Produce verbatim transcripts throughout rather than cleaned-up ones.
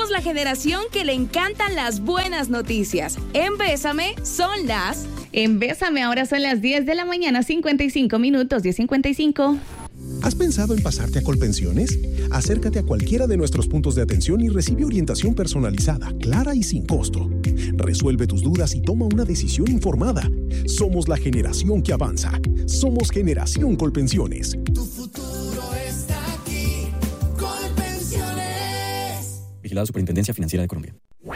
Somos la generación que le encantan las buenas noticias. En Bésame son las... En Bésame ahora son las diez de la mañana, cincuenta y cinco minutos, diez cincuenta y cinco. ¿Has pensado en pasarte a Colpensiones? Acércate a cualquiera de nuestros puntos de atención y recibe orientación personalizada, clara y sin costo. Resuelve tus dudas y toma una decisión informada. Somos la generación que avanza. Somos Generación Colpensiones. Tu futuro está aquí. Colpensiones. Vigilado Superintendencia Financiera de Colombia.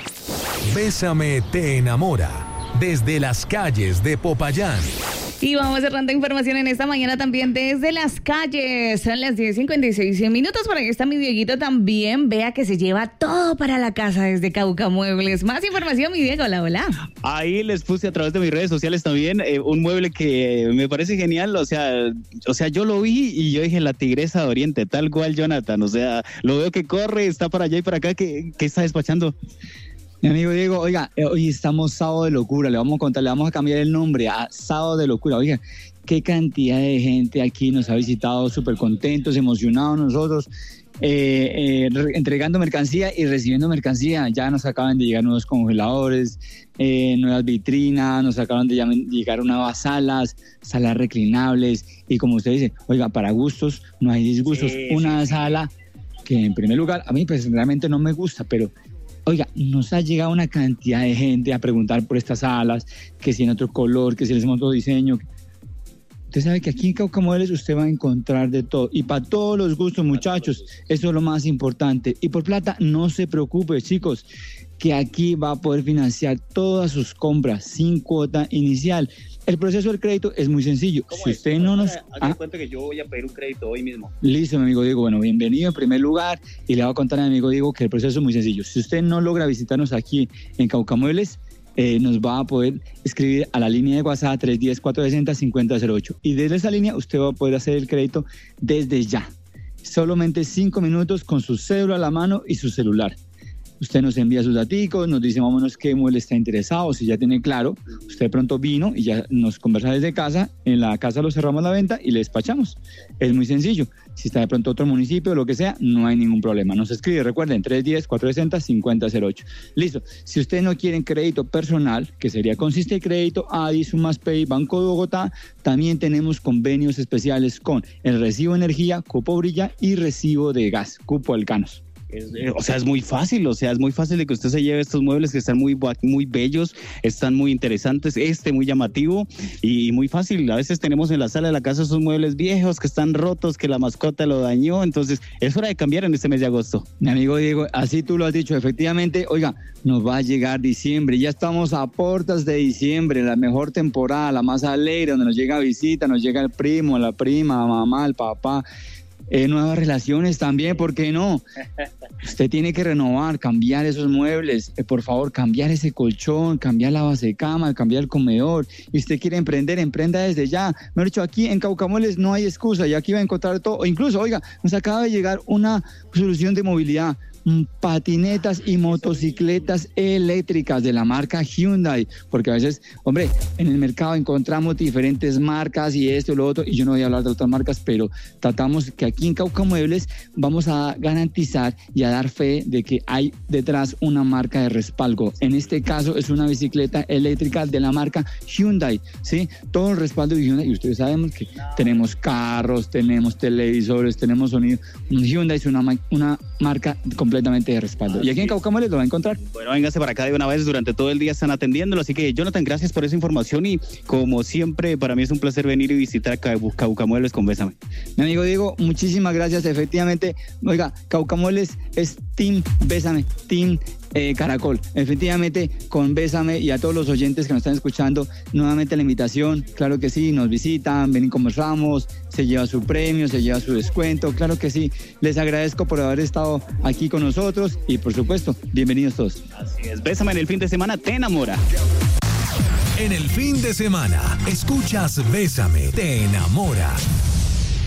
Bésame te enamora. Desde las calles de Popayán. Y vamos cerrando información en esta mañana también desde las calles. Son las diez cincuenta y seis minutos. Por ahí está mi Dieguito también. Vea que se lleva todo para la casa desde Cauca Muebles. Más información, mi Diego. Hola, hola. Ahí les puse a través de mis redes sociales también eh, un mueble que me parece genial. O sea, o sea, yo lo vi y yo dije, la Tigresa de Oriente, tal cual Jonathan. O sea, lo veo que corre, está para allá y para acá. ¿Qué, qué está despachando? Mi amigo Diego, oiga, hoy estamos Sábado de Locura, le vamos a contar, le vamos a cambiar el nombre a Sábado de Locura. Oiga, qué cantidad de gente aquí nos ha visitado, súper contentos, emocionados nosotros, eh, eh, re- entregando mercancía y recibiendo mercancía. Ya nos acaban de llegar nuevos congeladores, eh, nuevas vitrinas, nos acaban de llam- llegar nuevas salas, salas reclinables y como usted dice, oiga, para gustos no hay disgustos. Sí, Una sí, sala que en primer lugar a mí pues realmente no me gusta, pero... Oiga, nos ha llegado una cantidad de gente a preguntar por estas salas, que si en otro color, que si les otro diseño. Usted sabe que aquí en Cauca Muebles usted va a encontrar de todo. Y para todos los gustos, muchachos, eso es lo más importante. Y por plata, no se preocupe, chicos, que aquí va a poder financiar todas sus compras sin cuota inicial. El proceso del crédito es muy sencillo. Si usted no nos... Haga de cuenta que yo voy a pedir un crédito hoy mismo. Listo, mi amigo Diego. Bueno, bienvenido en primer lugar y le voy a contar a mi amigo Diego que el proceso es muy sencillo. Si usted no logra visitarnos aquí en Cauca Muebles, eh, nos va a poder escribir a la línea de WhatsApp tres uno cero, cuatro seis cero, cinco cero cero ocho y desde esa línea usted va a poder hacer el crédito desde ya. Solamente cinco minutos con su cédula a la mano y su celular. Usted nos envía sus daticos, nos dice más o menos qué mueble está interesado, si ya tiene claro, usted pronto vino y ya nos conversa desde casa, en la casa lo cerramos la venta y le despachamos. Es muy sencillo. Si está de pronto otro municipio o lo que sea, no hay ningún problema. Nos escribe, recuerden, tres uno cero, cuatro seis cero, cinco cero cero ocho. Listo. Si usted no quiere crédito personal, que sería Consiste Crédito, Adi, Sumaspay, Banco de Bogotá, también tenemos convenios especiales con el Recibo de Energía, Cupo Brilla y Recibo de Gas, Cupo Alcanos. Es, eh, o sea, es muy fácil, o sea, es muy fácil de que usted se lleve estos muebles que están muy, muy bellos, están muy interesantes, este muy llamativo y, y muy fácil. A veces tenemos en la sala de la casa esos muebles viejos que están rotos, que la mascota lo dañó, entonces es hora de cambiar en este mes de agosto. Mi amigo Diego, así tú lo has dicho, efectivamente, oiga, nos va a llegar diciembre, ya estamos a puertas de diciembre, la mejor temporada, la más alegre, donde nos llega visita, nos llega el primo, la prima, la mamá, el papá. Eh, nuevas relaciones también, ¿por qué no? Usted tiene que renovar, cambiar esos muebles, eh, por favor, cambiar ese colchón, cambiar la base de cama, cambiar el comedor. Y usted quiere emprender, emprenda desde ya. Mejor dicho, aquí en Cauca Muebles no hay excusa y aquí va a encontrar todo. O incluso, oiga, nos acaba de llegar una solución de movilidad. Patinetas y motocicletas eléctricas de la marca Hyundai, porque a veces, hombre, en el mercado encontramos diferentes marcas y esto y lo otro, y yo no voy a hablar de otras marcas, pero tratamos que aquí en Cauca Muebles vamos a garantizar y a dar fe de que hay detrás una marca de respaldo. En este caso es una bicicleta eléctrica de la marca Hyundai, ¿sí? Todo el respaldo de Hyundai, y ustedes saben que tenemos carros, tenemos televisores, tenemos sonido. Hyundai es una, una marca completamente completamente de respaldo. Y aquí en Cauca Muebles lo va a encontrar. Bueno, véngase para acá de una vez, durante todo el día están atendiéndolo, así que Jonathan, gracias por esa información y como siempre, para mí es un placer venir y visitar Cauca Muebles con Bésame. Mi amigo Diego, muchísimas gracias, efectivamente, oiga, Cauca Muebles es Team Bésame, Team Eh, Caracol. Efectivamente, con Bésame y a todos los oyentes que nos están escuchando, nuevamente la invitación, claro que sí, nos visitan, ven y conversamos, se lleva su premio, se lleva su descuento, claro que sí. Les agradezco por haber estado aquí con nosotros y por supuesto, bienvenidos todos. Así es, Bésame en el fin de semana te enamora. En el fin de semana, escuchas Bésame, te enamora.